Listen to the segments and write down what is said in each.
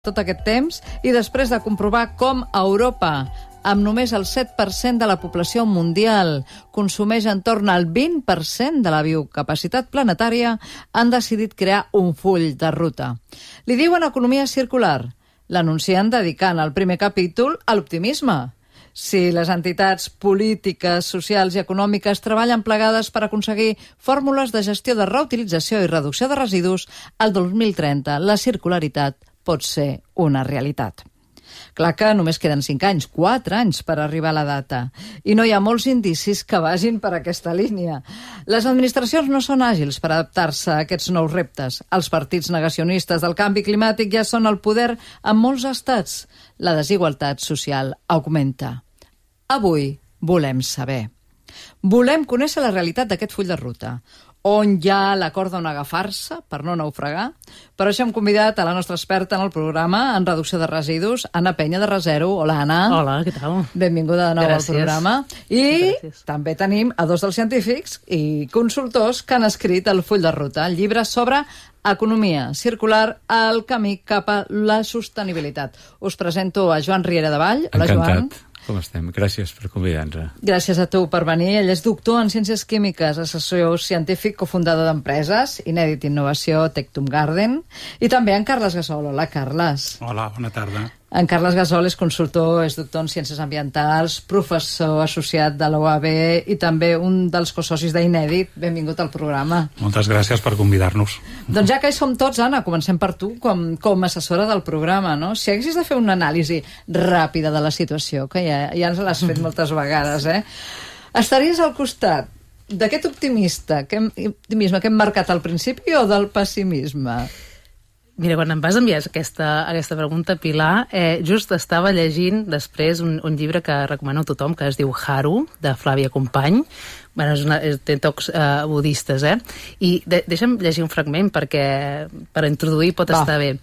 tot aquest temps i després de comprovar com a Europa, amb només el 7% de la població mundial, consumeix en torn al 20% de la biocapacitat planetària, han decidit crear un full de ruta. Li diuen economia circular. L'anuncien dedicant el primer capítol a l'optimisme. Si les entitats polítiques, socials i econòmiques treballen plegades per aconseguir fórmules de gestió de reutilització i reducció de residus, al 2030 la circularitat pot ser una realitat. Clar que només queden 5 anys, 4 anys per arribar a la data. I no hi ha molts indicis que vagin per aquesta línia. Les administracions no són àgils per adaptar-se a aquests nous reptes. Els partits negacionistes del canvi climàtic ja són al poder en molts estats. La desigualtat social augmenta. Avui volem saber. Volem conèixer la realitat d'aquest full de ruta. On hi ha l'acord d'on agafar-se per no naufragar? Per això hem convidat a la nostra experta en el programa en reducció de residus, Anna Penya de Resero. Hola, Anna. Hola, què tal? Benvinguda de nou al programa. I Gràcies. també tenim a dos dels científics i consultors que han escrit el full de ruta, el llibre sobre economia circular, el camí cap a la sostenibilitat. Us presento a Joan Riera de Vall. Hola, Encantat. Joan. Com estem? Gràcies per convidar-nos. Gràcies a tu per venir. Ell és doctor en Ciències Químiques, assessor científic, cofundador d'empreses, Inèdit Innovació, Tectum Garden, i també en Carles Gasol. Hola, Carles. Hola, bona tarda. En Carles Gasol és consultor, és doctor en Ciències Ambientals, professor associat de l'OAB i també un dels cosocis d'Inèdit. Benvingut al programa. Moltes gràcies per convidar-nos. Doncs ja que hi som tots, Anna, comencem per tu, com a assessora del programa, no? Si haguessis de fer una anàlisi ràpida de la situació, que ja ens l'has fet moltes vegades, estaries al costat d'aquest optimisme que hem marcat al principi o del pessimisme? Mira, quan em vas enviar aquesta pregunta, Pilar, just estava llegint després un llibre que recomano a tothom, que es diu Haru, de Flàvia Company. Bueno, té tocs budistes, I deixa'm llegir un fragment perquè per introduir pot estar bé.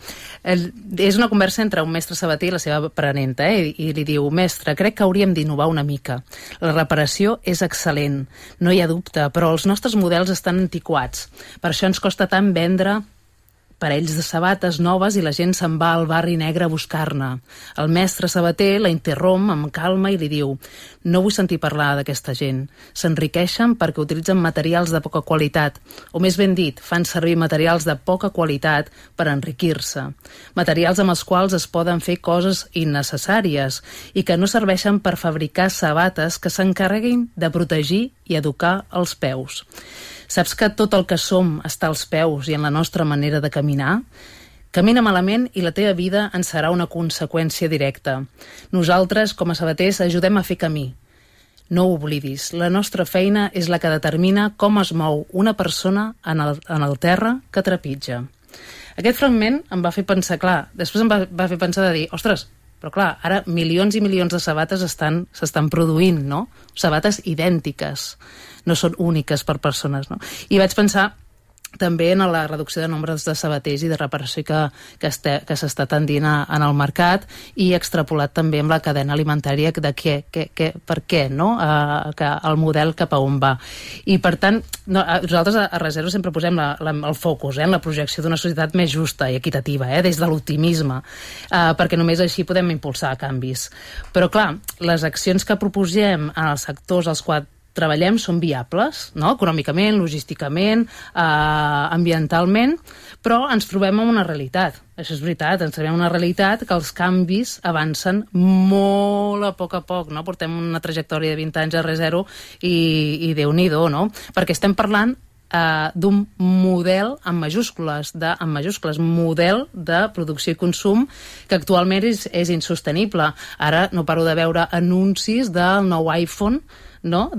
És una conversa entre un mestre sabater i la seva aprenenta, i li diu: mestre, crec que hauríem d'innovar una mica. La reparació és excel·lent, no hi ha dubte, però els nostres models estan antiquats. Per això ens costa tant vendre parells de sabates noves i la gent se'n va al barri negre a buscar-ne. El mestre sabater la interromp amb calma i li diu: no vull sentir parlar d'aquesta gent. S'enriqueixen perquè utilitzen materials de poca qualitat, o més ben dit, fan servir materials de poca qualitat per enriquir-se. Materials amb els quals es poden fer coses innecessàries i que no serveixen per fabricar sabates que s'encarreguin de protegir i educar els peus. Saps que tot el que som està als peus i en la nostra manera de caminar? Camina malament i la teva vida en serà una conseqüència directa. Nosaltres, com a sabaters, ajudem a fer camí. No ho oblidis, la nostra feina és la que determina com es mou una persona en el terra que trepitja. Aquest fragment em va fer pensar, clar, després em va fer pensar de dir, ostres, però clar, ara milions i milions de sabates s'estan produint, no? Sabates idèntiques, no són úniques per persones, no? I vaig pensar també en la reducció de nombres de sabaters i de reparació que s'està tendint en el mercat, i extrapolat també amb la cadena alimentària de per què, no? Que el model cap a on va. I per tant, nosaltres a Resero sempre posem el focus en la projecció d'una societat més justa i equitativa, des de l'optimisme, perquè només així podem impulsar canvis. Però clar, les accions que proposem en els sectors als quals treballem són viables, no? Econòmicament, logísticament, ambientalment, però ens trobem en una realitat. Això és veritat, ens trobem en una realitat que els canvis avancen molt a poc, no? Portem una trajectòria de 20 anys a Resero i Déu-n'hi-do, no? Perquè estem parlant d'un model amb majúscules, model de producció i consum que actualment és insostenible. Ara no paro de veure anuncis del nou iPhone, no?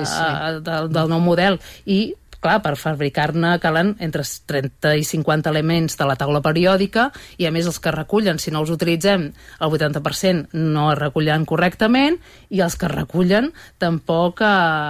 Del nou model, i clar, per fabricar-ne calen entre 30 i 50 elements de la taula periòdica, i a més els que recullen, si no els utilitzem, el 80% no es recullen correctament, i els que recullen tampoc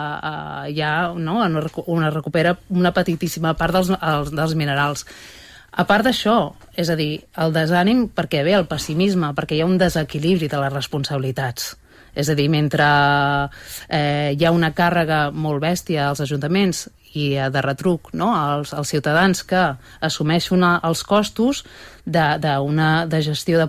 recupera una petitíssima part dels minerals. A part d'això, és a dir, el desànim perquè ve el pessimisme, perquè hi ha un desequilibri de les responsabilitats. És a dir, mentre hi ha una càrrega molt bèstia als ajuntaments de retruc, no? Els ciutadans que assumeixen els costos de gestió de